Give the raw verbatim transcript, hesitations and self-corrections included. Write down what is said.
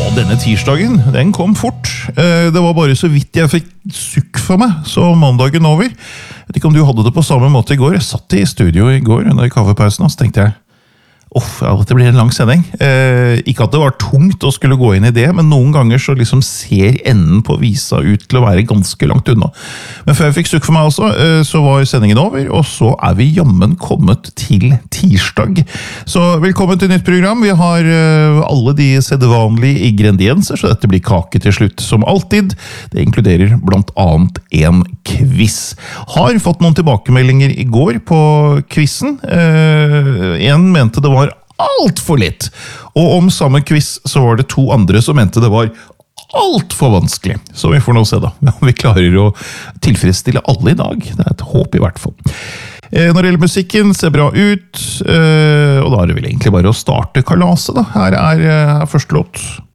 denne tirsdagen, den kom fort. Det var bare så vidt jeg fikk sukk for meg, så mandagen over. Jeg vet ikke om du hadde det på samme måte i går. Jeg satt i studio i går under kaffepausen, og så tenkte jeg, Uff, ja, det blir en lang sending. Eh, ikke at det var tungt å skulle gå inn i det, men noen ganger så liksom ser enden på visa ut til å være ganske langt unna. Men før jeg fikk sukk for meg også, eh, så var sendingen over, og så er vi jammen kommet til tirsdag. Så velkommen til nytt program. Vi har eh, alle de sedvanlige ingredienser, så dette blir kake til slutt, som alltid. Det inkluderer blant annet en quiz. Har fått noen tilbakemeldinger i går på quizen. Eh, en mente det var alt for litt. Og om samme quiz så var det to andre som mente det var alt for vanskelig. Så vi får nå se da. Vi klarer å tilfredsstille alle i dag. Det er et håp i hvert fall. Når det gjelder musikken, ser bra ut. Og da er det vel egentlig bare å starte kalaset da. Her er, er første låt.